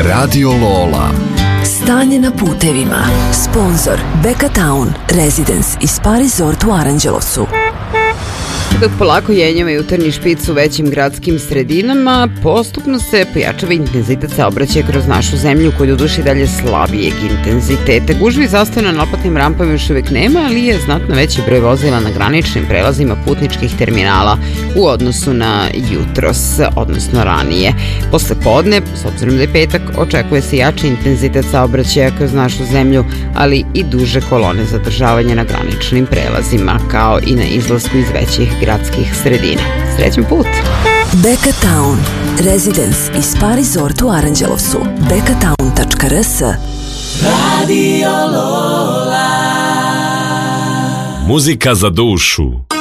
Radio Lola. Stanje na putevima. Sponzor Beka Town, Residence i Spa Resort u Aranđelosu. Dok polako jenjava jutarnji špic u većim gradskim sredinama, postupno se pojačava intenzitet saobraćaja kroz našu zemlju, koji doduše dalje slabijeg intenziteta. Gužvi i zastoja na naplatnim rampama još uvijek nema, ali je znatno veći broj vozila na graničnim prelazima putničkih terminala u odnosu na jutros, odnosno ranije. Posle podne, s obzirom da je petak, očekuje se jači intenzitet saobraćaja kroz našu zemlju, ali i duže kolone zadržavanja na graničnim prelazima, kao i na izlasku iz većih gradskih sredina. Srećan put! Beka Town, Residence i Spa Resort u Aranđelovsu. bekatown.rs. Radio Lola. Muzika za dušu.